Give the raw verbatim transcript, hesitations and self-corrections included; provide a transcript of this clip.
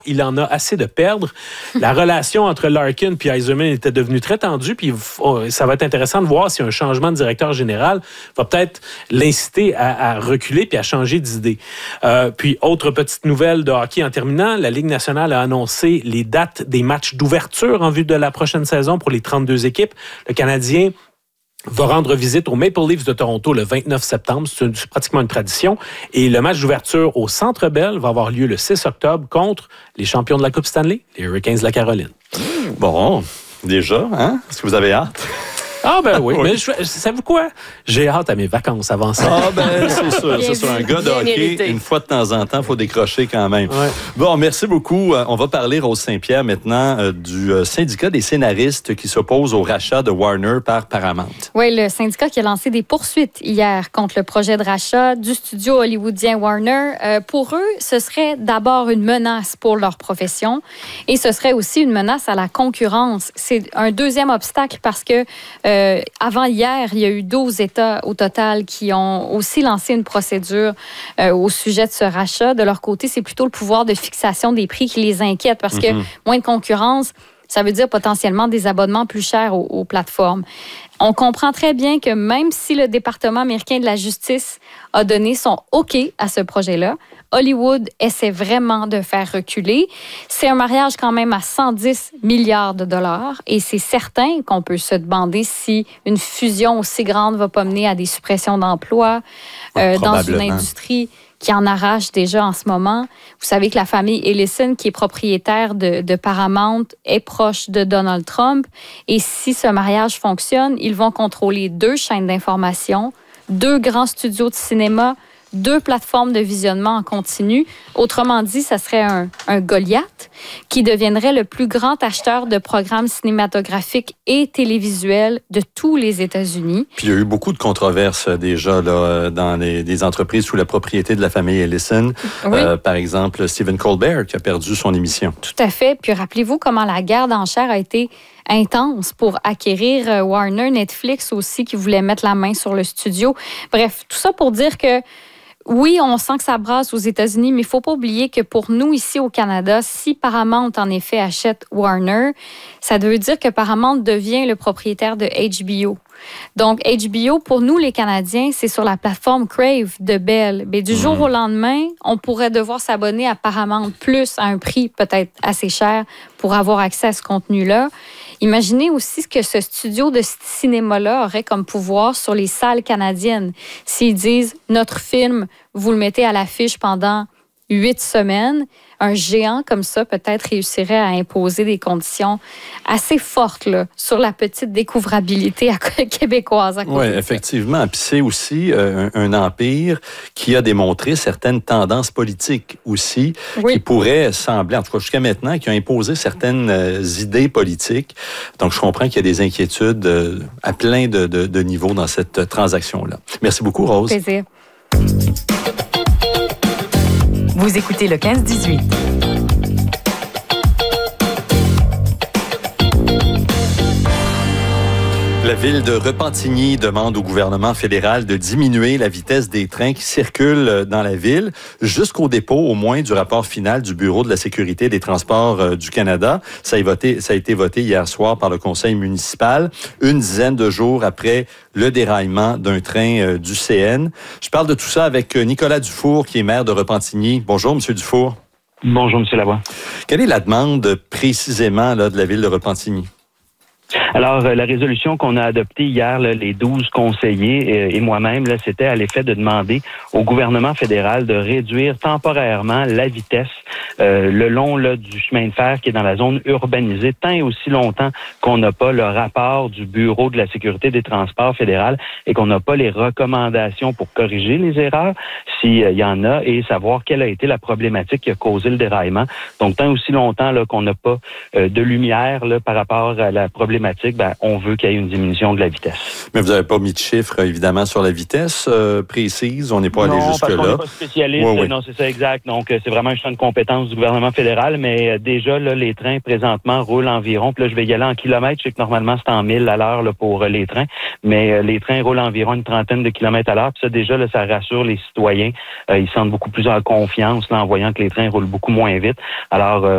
Il en a assez de perdre. La relation entre Larkin et Yzerman était devenue très tendue, puis ça va être intéressant de voir si un changement de directeur général va peut-être l'inciter à, à reculer puis à changer d'idée. Euh, puis, autre petite nouvelle de hockey en terminant, la Ligue nationale a annoncé les dates des matchs d'ouverture en vue de la prochaine saison pour les trente-deux équipes. Le Canadien va rendre visite aux Maple Leafs de Toronto le vingt-neuf septembre. C'est, une, c'est pratiquement une tradition. Et le match d'ouverture au Centre Bell va avoir lieu le six octobre contre les champions de la Coupe Stanley, les Hurricanes de la Caroline. Bon, déjà, hein? Est-ce que vous avez hâte? Ah ben oui, oui. Mais je, savez-vous quoi? J'ai hâte à mes vacances avant ça. Ah ben c'est sûr, c'est sûr. Un gars de hockey, mérité. Une fois de temps en temps, il faut décrocher quand même. Ouais. Bon, merci beaucoup. On va parler, Rose Saint-Pierre, maintenant du syndicat des scénaristes qui s'oppose au rachat de Warner par Paramount. Oui, le syndicat qui a lancé des poursuites hier contre le projet de rachat du studio hollywoodien Warner. Euh, pour eux, ce serait d'abord une menace pour leur profession et ce serait aussi une menace à la concurrence. C'est un deuxième obstacle parce que euh, Euh, avant hier, il y a eu douze États au total qui ont aussi lancé une procédure euh, au sujet de ce rachat. De leur côté, c'est plutôt le pouvoir de fixation des prix qui les inquiète parce mm-hmm. que moins de concurrence, ça veut dire potentiellement des abonnements plus chers aux, aux plateformes. On comprend très bien que même si le département américain de la justice a donné son OK à ce projet-là, Hollywood essaie vraiment de faire reculer. C'est un mariage quand même à cent dix milliards de dollars et c'est certain qu'on peut se demander si une fusion aussi grande va pas mener à des suppressions d'emplois euh, dans une industrie qui en arrache déjà en ce moment. Vous savez que la famille Ellison, qui est propriétaire de, de Paramount, est proche de Donald Trump. Et si ce mariage fonctionne, ils vont contrôler deux chaînes d'information, deux grands studios de cinéma, deux plateformes de visionnement en continu. Autrement dit, ça serait un, un Goliath qui deviendrait le plus grand acheteur de programmes cinématographiques et télévisuels de tous les États-Unis. Puis il y a eu beaucoup de controverses déjà là, dans les, des entreprises sous la propriété de la famille Ellison. Oui. Euh, par exemple, Stephen Colbert qui a perdu son émission. Tout à fait. Puis rappelez-vous comment la guerre d'enchères a été intense pour acquérir Warner, Netflix aussi qui voulait mettre la main sur le studio. Bref, tout ça pour dire que oui, on sent que ça brasse aux États-Unis, mais il ne faut pas oublier que pour nous, ici au Canada, si Paramount, en effet, achète Warner, ça veut dire que Paramount devient le propriétaire de H B O. Donc, H B O, pour nous, les Canadiens, c'est sur la plateforme Crave de Bell. Mais du mmh. jour au lendemain, on pourrait devoir s'abonner à Paramount Plus à un prix peut-être assez cher pour avoir accès à ce contenu-là. Imaginez aussi ce que ce studio de cinéma-là aurait comme pouvoir sur les salles canadiennes. S'ils disent « Notre film, vous le mettez à l'affiche pendant huit semaines », un géant comme ça peut-être réussirait à imposer des conditions assez fortes là, sur la petite découvrabilité québécoise. Oui, effectivement. Puis c'est aussi euh, un, un empire qui a démontré certaines tendances politiques aussi, oui. qui pourraient sembler, en tout cas jusqu'à maintenant, qui ont imposé certaines euh, idées politiques. Donc je comprends qu'il y a des inquiétudes euh, à plein de, de, de niveaux dans cette transaction-là. Merci beaucoup, Rose. Plaisir. Vous écoutez le quinze dix-huit. La ville de Repentigny demande au gouvernement fédéral de diminuer la vitesse des trains qui circulent dans la ville jusqu'au dépôt, au moins, du rapport final du Bureau de la sécurité des transports du Canada. Ça a, voté, ça a été voté hier soir par le conseil municipal, une dizaine de jours après le déraillement d'un train du C N. Je parle de tout ça avec Nicolas Dufour, qui est maire de Repentigny. Bonjour, M. Dufour. Bonjour, M. Lavoie. Quelle est la demande précisément là, de la ville de Repentigny? Alors, la résolution qu'on a adoptée hier, là, les douze conseillers et moi-même, là, c'était à l'effet de demander au gouvernement fédéral de réduire temporairement la vitesse euh, le long là, du chemin de fer qui est dans la zone urbanisée, tant et aussi longtemps qu'on n'a pas le rapport du Bureau de la sécurité des transports fédéral et qu'on n'a pas les recommandations pour corriger les erreurs, s'il euh, y en a, et savoir quelle a été la problématique qui a causé le déraillement. Donc, tant et aussi longtemps là, qu'on n'a pas euh, de lumière là, par rapport à la problématique, ben, on veut qu'il y ait une diminution de la vitesse. Mais vous n'avez pas mis de chiffres, évidemment, sur la vitesse euh, précise. On n'est pas non, allé jusque-là. Non, parce qu'on n'est pas spécialiste. Oui, oui. Non, c'est ça, exact. Donc, c'est vraiment un champ de compétence du gouvernement fédéral. Mais déjà, là, les trains, présentement, roulent environ. Puis là, je vais y aller en kilomètres. Je sais que normalement, c'est en mille à l'heure là, pour les trains. Mais euh, les trains roulent environ une trentaine de kilomètres à l'heure. Puis ça, déjà, là, ça rassure les citoyens. Euh, ils se sentent beaucoup plus en confiance là, en voyant que les trains roulent beaucoup moins vite. Alors, euh,